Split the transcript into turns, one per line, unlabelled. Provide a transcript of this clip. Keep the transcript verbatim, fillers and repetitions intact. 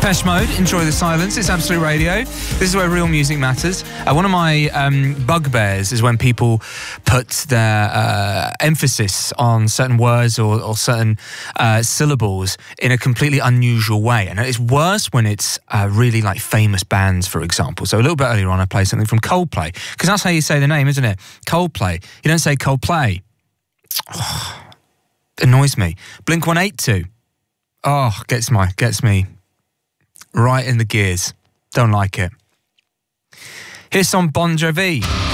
Depeche Mode, Enjoy the Silence. It's Absolute Radio. This is where real music matters. Uh, one of my um, bugbears is when people put their uh, emphasis on certain words or, or certain uh, syllables in a completely unusual way. And it's worse when it's uh, really like famous bands, for example. So a little bit earlier on, I played something from Coldplay, because that's how you say the name, isn't it? Coldplay. You don't say Coldplay. Oh, annoys me. Blink one eighty-two. Oh, gets my gets me right in the gears. Don't like it. Here's some Bon Jovi.